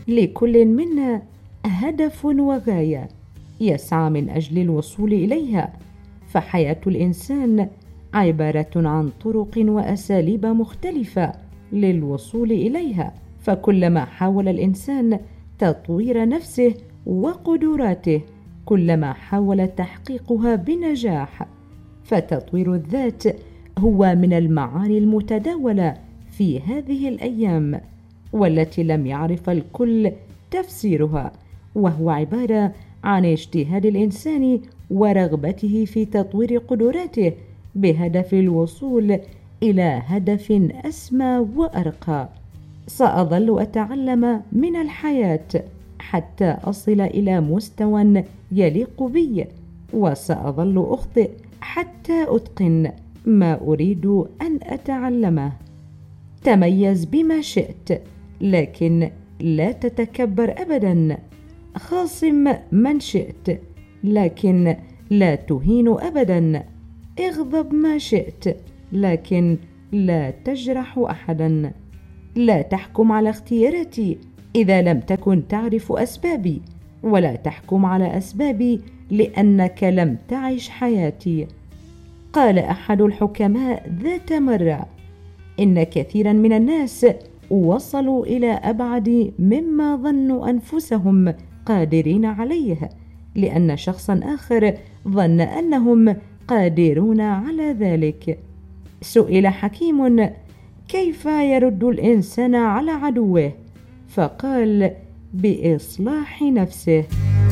لكل منا هدف وغاية يسعى من أجل الوصول إليها، فحياة الإنسان عبارة عن طرق وأساليب مختلفة للوصول إليها، فكلما حاول الإنسان تطوير نفسه وقدراته كلما حاول تحقيقها بنجاح. فتطوير الذات هو من المعاني المتداولة في هذه الأيام والتي لم يعرف الكل تفسيرها، وهو عبارة عن اجتهاد الإنسان ورغبته في تطوير قدراته بهدف الوصول إلى هدف أسمى وأرقى. سأظل أتعلم من الحياة حتى أصل إلى مستوى يليق بي، وسأظل أخطئ حتى أتقن ما أريد أن أتعلمه. تميز بما شئت لكن لا تتكبر أبدا، خاصم من شئت لكن لا تهين أبدا، اغضب ما شئت لكن لا تجرح أحدا. لا تحكم على اختياراتي إذا لم تكن تعرف أسبابي، ولا تحكم على أسبابي لأنك لم تعش حياتي. قال أحد الحكماء ذات مرة: إن كثيرا من الناس وصلوا إلى أبعد مما ظنوا أنفسهم قادرين عليه، لأن شخصا آخر ظن أنهم قادرون على ذلك. سئل حكيم: كيف يرد الإنسان على عدوه؟ فقال: بإصلاح نفسه.